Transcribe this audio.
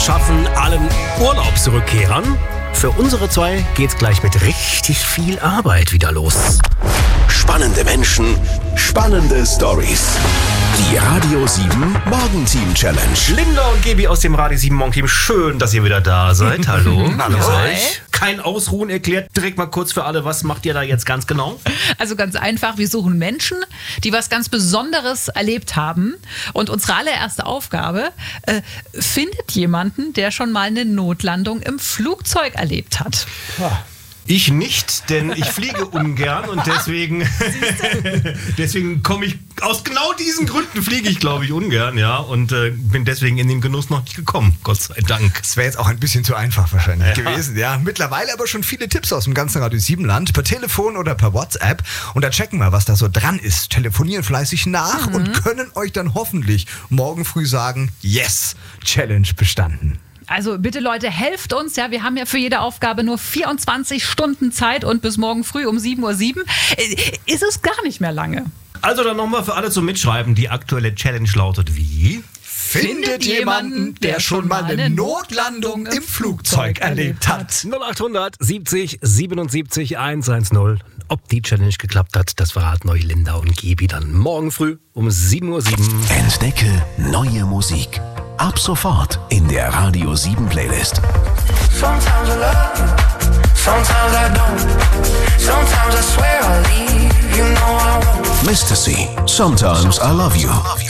frohes Schaffen allen Urlaubsrückkehrern. Für unsere zwei geht's gleich mit richtig viel Arbeit wieder los. Spannende Menschen, spannende Stories. Die Radio 7 Morgenteam Challenge. Linda und Gaby aus dem Radio 7 Morgenteam, schön, dass ihr wieder da seid. Hallo. Hallo. Grüß euch. Kein Ausruhen, erklärt direkt mal kurz für alle, was macht ihr da jetzt ganz genau? Also ganz einfach, wir suchen Menschen, die was ganz Besonderes erlebt haben. Und unsere allererste Aufgabe, findet jemanden, der schon mal eine Notlandung im Flugzeug erlebt hat. Ich nicht, denn ich fliege ungern und deswegen komme ich, aus genau diesen Gründen fliege ich, glaube ich, ungern, ja, und bin deswegen in den Genuss noch nicht gekommen, Gott sei Dank. Das wäre jetzt auch ein bisschen zu einfach wahrscheinlich gewesen, ja. Mittlerweile aber schon viele Tipps aus dem ganzen Radio 7 Land, per Telefon oder per WhatsApp, und da checken wir, was da so dran ist, telefonieren fleißig nach und können euch dann hoffentlich morgen früh sagen, yes, Challenge bestanden. Also bitte Leute, helft uns, ja, wir haben ja für jede Aufgabe nur 24 Stunden Zeit und bis morgen früh um 7:07 Uhr ist es gar nicht mehr lange. Also dann nochmal für alle zum Mitschreiben, die aktuelle Challenge lautet wie? Findet jemanden, der schon mal eine Notlandung im Flugzeug erlebt hat. 0800 70 77 110. Ob die Challenge geklappt hat, das verraten euch Linda und Gaby dann morgen früh um 7:07 Uhr. Entdecke neue Musik. Ab sofort in der Radio 7 Playlist. Sometimes I love you, sometimes I don't. Sometimes I swear I'll leave, you know I won't. Mr. C. Sometimes I Love You.